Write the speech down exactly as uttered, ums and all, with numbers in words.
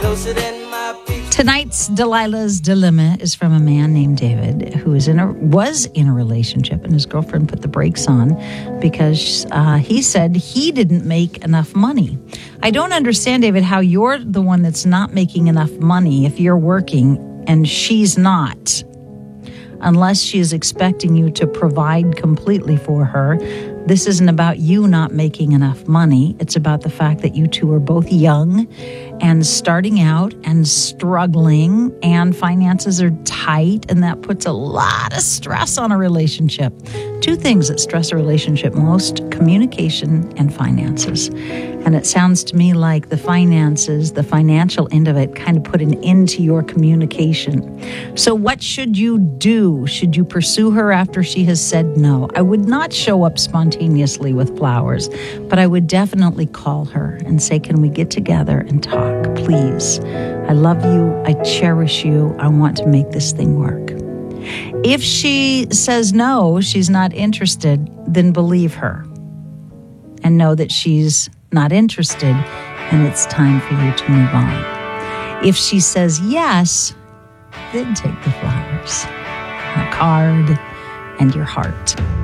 closer than my peace. Tonight's Delilah's Dilemma is from a man named David who is in a was in a relationship, and his girlfriend put the brakes on because uh, he said he didn't make enough money. I don't understand, David, how you're the one that's not making enough money if you're working and she's not, unless she is expecting you to provide completely for her. This isn't about you not making enough money. It's about the fact that you two are both young and starting out and struggling, and finances are tight, and that puts a lot of stress on a relationship. Two things that stress a relationship most: communication and finances. And it sounds to me like the finances, the financial end of it, kind of put an end to your communication. So what should you do? Should you pursue her after she has said no? I would not show up spontaneously with flowers, but I would definitely call her and say, can we get together and talk, please? I love you. I cherish you. I want to make this thing work. If she says no, she's not interested, then believe her and know that she's not interested and it's time for you to move on. If she says yes, then take the flowers, and a card, and your heart.